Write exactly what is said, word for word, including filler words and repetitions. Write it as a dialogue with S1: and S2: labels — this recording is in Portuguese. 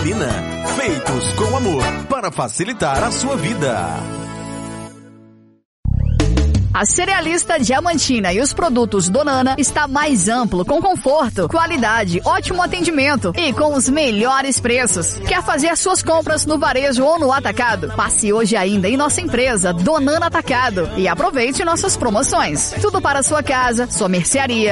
S1: Cristalinas. Feitos com amor para facilitar a sua vida.
S2: A Cerealista Diamantina e os produtos Donana está mais amplo, com conforto, qualidade, ótimo atendimento e com os melhores preços. Quer fazer suas compras no varejo ou no atacado? Passe hoje ainda em nossa empresa Donana Atacado e aproveite nossas promoções. Tudo para sua casa, sua mercearia,